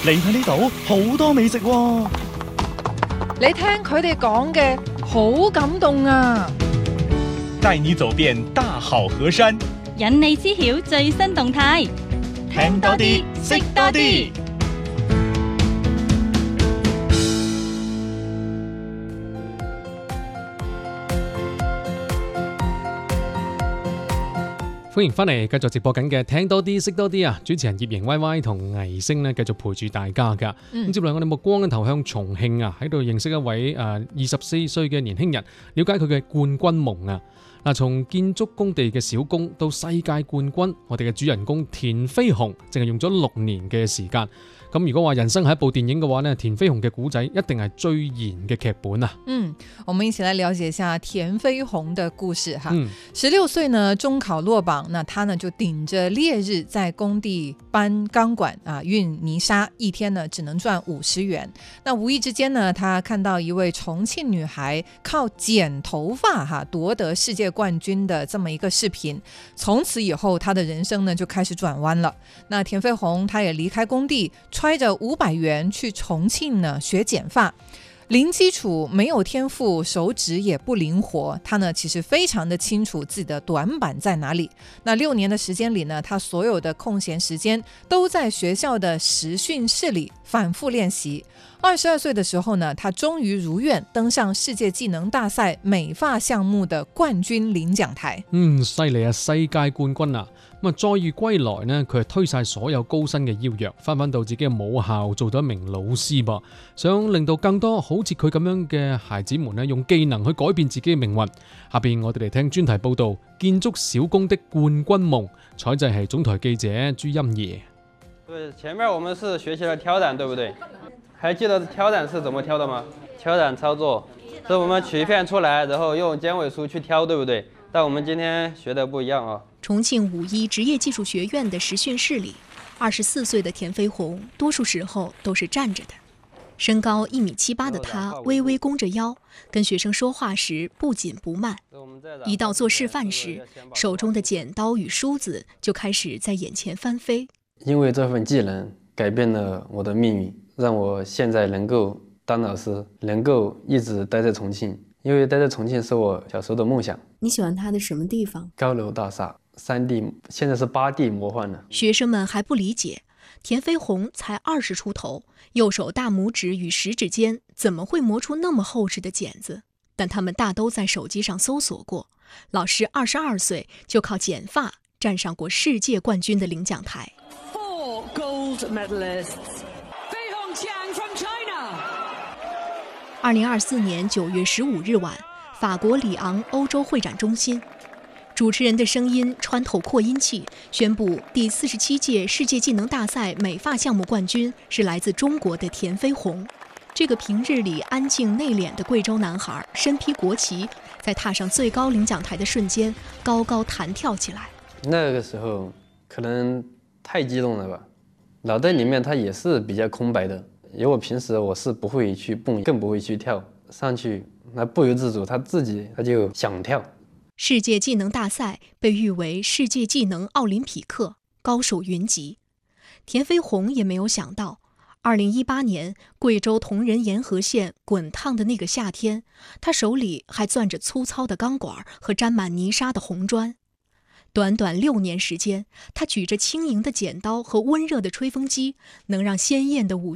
你睇呢度好多美食喎。 你聽佢哋講嘅好感動啊！ 帶你走遍大好河山， 引你知曉最新動態， 聽多啲，識多啲。 歡迎翻嚟，繼續直播緊嘅聽多啲識多啲啊！主持人葉瑩 Y Y 同魏星呢繼續陪住大家噶。咁接落嚟我哋目光投向重慶啊，喺度認識一位24歲嘅年輕人，了解佢嘅冠軍夢啊！嗱，從建築工地嘅小工到世界冠軍，我哋嘅主人公田飛鴻淨係用咗6年嘅時間。咁如果話人生係一部電影嘅話呢，田飛鴻嘅古仔一定係最燃嘅劇本啊！ 我們一起來了解一下田飛鴻的故事哈。16歲呢，中考落榜，那他呢就頂着烈日在工地搬鋼管啊，運泥沙，一天呢只能賺50元。那無意之間呢，他看到一位重慶女孩靠剪頭髮哈奪得世界冠軍的這麼一個視頻，從此以後他的人生呢就開始轉彎了。那田飛鴻他也離開工地，揣着500元去重慶呢學剪髮，零基礎，沒有天賦，手指也不靈活。他呢其實非常的清楚自己的短板在哪裡。那6年的時間裡呢，他所有的空閒時間都在學校的實訓室裡反覆練習。22歲的時候呢，他終於如願登上世界技能大賽美髮項目的冠軍領獎台。 犀利啊！世界冠軍啊！咁啊，再遇歸來呢，佢係推晒所有高薪嘅邀約，翻到自己嘅母校做咗一名老師噃，想令到更多好似佢咁樣嘅孩子們呢，用技能去改變自己嘅命運。下邊我哋嚟聽專題報道《建築小工的冠軍夢》，採製係總台記者朱音儀。 對，前面我們是學習了挑染，對不對？還記得挑染是怎麼挑的嗎？挑染操作是我們取一片出來，然後用尖尾梳去挑，對不對？但我們今天學的不一樣啊。 重慶5·1職業技術學院的實訓室裡，24歲的田飛鴻多數時候都是站着的。身高1.78米的他微微弓着腰，跟學生說話時不緊不慢。一到做示範時，手中的剪刀與梳子就開始在眼前翻飛。 因為這份技能改變了我的命運，讓我現在能夠當老師，能夠一直待在重慶。因為待在重慶是我小時候的夢想。 你喜歡它的什麼地方？ 高樓大廈，3D， 現在是8D 魔幻了。 學生們還不理解，田飛鴻才20出頭，右手大拇指與食指間怎麼會磨出那麼厚實的剪子？但他們大都在手機上搜索過，老師22歲就靠剪髮站上過世界冠軍的領獎台。 4 gold medalists. 2024年9月15日晚，法國里昂歐洲會展中心，主持人的聲音穿透擴音器，宣布第47屆世界技能大賽美髮項目冠軍是來自中國的田飛鴻。這個平日裡安靜內斂的貴州男孩，身披國旗，在踏上最高領獎台的瞬間，高高彈跳起來。 那個時候可能太激動了吧，腦袋裡面它也是比較空白的。因為我平時我是不會去蹦，更不會去跳，上去那不由自主，他就想跳。 世界技能大賽被譽為世界技能奧林匹克，高手雲集。田飛鴻也沒有想到，2018年貴州銅仁沿河縣滾燙的那個夏天，他手裡還攥着粗糙的鋼管和沾滿泥沙的紅磚。短短6年時間，他舉着輕盈的剪刀和溫熱的吹風機，能讓鮮豔的5